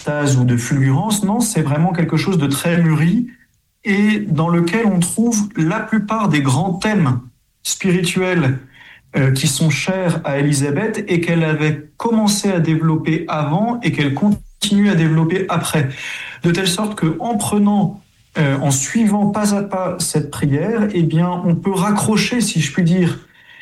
d'extase ou de fulgurance. Non, c'est vraiment quelque chose de très mûri et dans lequel on trouve la plupart des grands thèmes spirituels qui sont chers à Élisabeth et qu'elle avait commencé à développer avant et qu'elle continue à développer après. De telle sorte qu'en prenant, en suivant pas à pas cette prière, eh bien, on peut raccrocher, si je puis dire,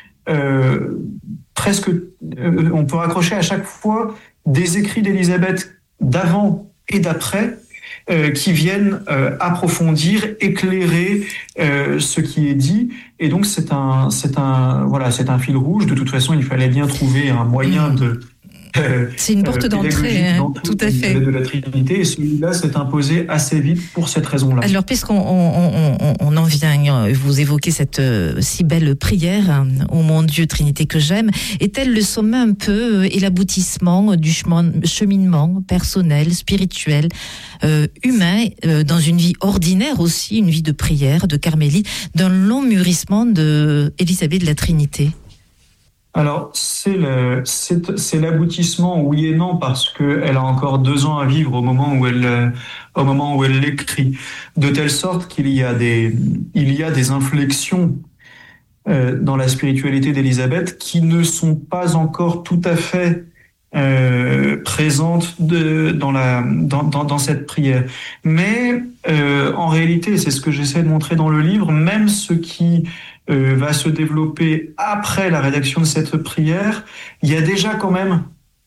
on peut raccrocher à chaque fois des écrits d'Élisabeth d'avant et d'après qui viennent approfondir, éclairer ce qui est dit. Et donc c'est un fil rouge. De toute façon, il fallait bien trouver un moyen de c'est une porte d'entrée, tout à fait. De la Trinité, et celui-là s'est imposé assez vite pour cette raison-là. Alors, puisqu'on en vient, vous évoquez cette si belle prière, ô mon Dieu, Trinité que j'aime, est-elle le sommet un peu et l'aboutissement du cheminement personnel, spirituel, humain, dans une vie ordinaire aussi, une vie de prière, de carmélite, d'un long mûrissement de Élisabeth de la Trinité? Alors, c'est l'aboutissement, oui et non, parce qu'elle a encore 2 ans à vivre au moment où elle l'écrit. De telle sorte qu'il y a des inflexions dans la spiritualité d'Élisabeth qui ne sont pas encore tout à fait présentes dans cette prière. Mais en réalité, c'est ce que j'essaie de montrer dans le livre, même ce qui va se développer après la rédaction de cette prière, il y a déjà quand même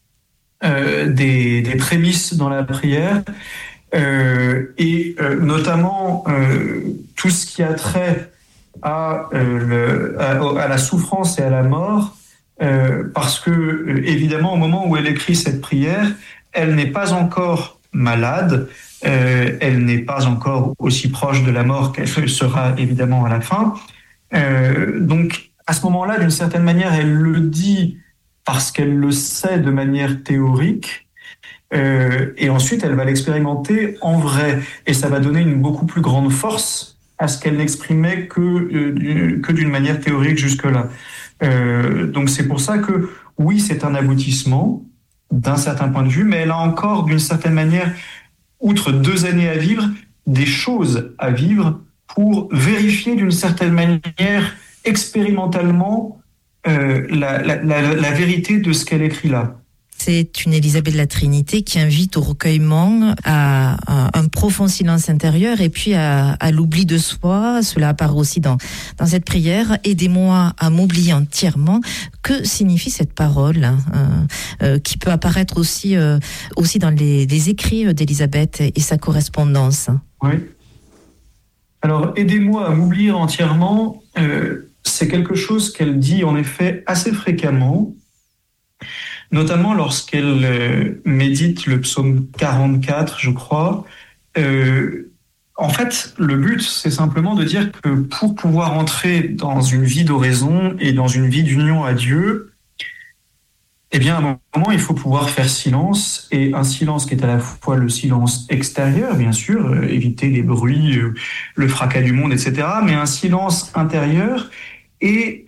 des prémices dans la prière, et notamment tout ce qui a trait à la souffrance et à la mort, parce que évidemment au moment où elle écrit cette prière, elle n'est pas encore malade, elle n'est pas encore aussi proche de la mort qu'elle sera évidemment à la fin. Donc, à ce moment-là, d'une certaine manière, elle le dit parce qu'elle le sait de manière théorique, et ensuite, elle va l'expérimenter en vrai, et ça va donner une beaucoup plus grande force à ce qu'elle n'exprimait que d'une manière théorique jusque-là. Donc, c'est pour ça que, oui, c'est un aboutissement d'un certain point de vue, mais elle a encore, d'une certaine manière, outre 2 années à vivre, des choses à vivre pour vérifier d'une certaine manière, expérimentalement, la vérité de ce qu'elle écrit là. C'est une Élisabeth de la Trinité qui invite au recueillement, à un profond silence intérieur et puis à l'oubli de soi. Cela apparaît aussi dans cette prière. Aidez-moi à m'oublier entièrement. Que signifie cette parole qui peut apparaître aussi dans les écrits d'Élisabeth et sa correspondance? Oui. Alors, aidez-moi à m'oublier entièrement, c'est quelque chose qu'elle dit en effet assez fréquemment, notamment lorsqu'elle médite le psaume 44, je crois. En fait, le but, c'est simplement de dire que pour pouvoir entrer dans une vie d'oraison et dans une vie d'union à Dieu, eh bien, à un moment, il faut pouvoir faire silence, et un silence qui est à la fois le silence extérieur, bien sûr, éviter les bruits, le fracas du monde, etc., mais un silence intérieur, et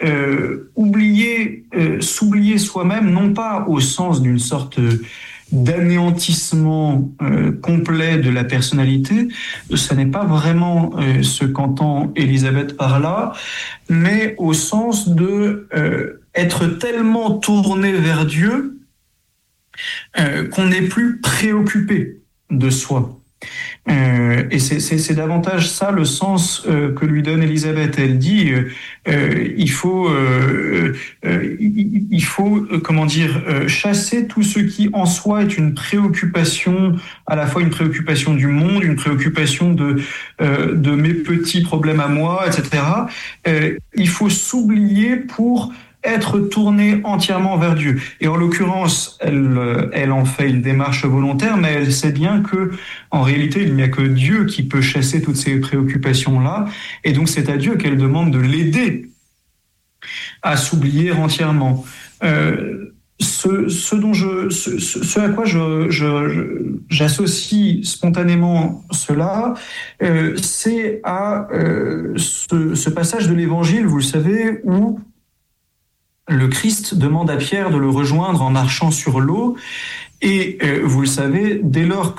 s'oublier soi-même, non pas au sens d'une sorte d'anéantissement complet de la personnalité, ce n'est pas vraiment ce qu'entend Élisabeth par là, mais au sens de être tellement tourné vers Dieu qu'on n'est plus préoccupé de soi. Et c'est davantage ça le sens que lui donne Élisabeth. Elle dit il faut chasser tout ce qui en soi est une préoccupation, à la fois une préoccupation du monde, une préoccupation de mes petits problèmes à moi, etc. Il faut s'oublier pour être tournée entièrement vers Dieu. Et en l'occurrence, elle en fait une démarche volontaire, mais elle sait bien que, en réalité, il n'y a que Dieu qui peut chasser toutes ces préoccupations-là. Et donc, c'est à Dieu qu'elle demande de l'aider à s'oublier entièrement. Ce à quoi j'associe spontanément cela, c'est à ce passage de l'Évangile, vous le savez, où le Christ demande à Pierre de le rejoindre en marchant sur l'eau. Et vous le savez, dès lors